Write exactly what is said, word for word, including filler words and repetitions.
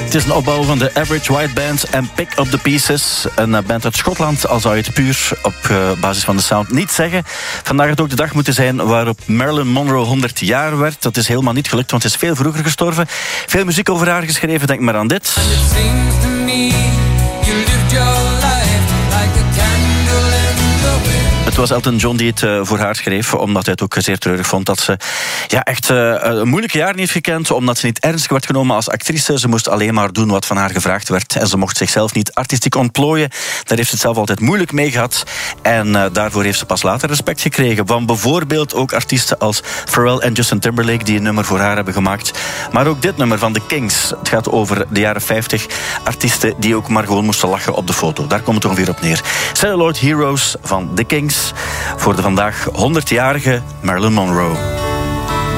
Het is een opbouw van de Average White Band en Pick Up The Pieces. Een band uit Schotland, al zou je het puur op uh, basis van de sound niet zeggen. Vandaag had ook de dag moeten zijn waarop Marilyn Monroe honderd jaar werd. Dat is helemaal niet gelukt, want ze is veel vroeger gestorven. Veel muziek over haar geschreven, denk maar aan dit. Het was Elton John die het uh, voor haar schreef, omdat hij het ook zeer treurig vond dat ze ja, echt uh, een moeilijke jaren heeft gekend, omdat ze niet ernstig werd genomen als actrice. Ze moest alleen maar doen wat van haar gevraagd werd en ze mocht zichzelf niet artistiek ontplooien. Daar heeft ze het zelf altijd moeilijk mee gehad en uh, daarvoor heeft ze pas later respect gekregen van bijvoorbeeld ook artiesten als Pharrell en Justin Timberlake die een nummer voor haar hebben gemaakt. Maar ook dit nummer van The Kings. Het gaat over de jaren vijftig artiesten die ook maar gewoon moesten lachen op de foto. Daar komt het ongeveer op neer. Celluloid Heroes van The Kings voor de vandaag honderdjarige Marilyn Monroe.